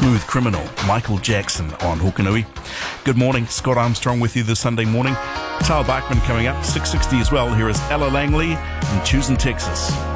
Smooth Criminal, Michael Jackson on Hokanui. Good morning, Scott Armstrong with you this Sunday morning. Tal Bachman coming up, 6:60 as well. Here is Ella Langley in Choosing Texas.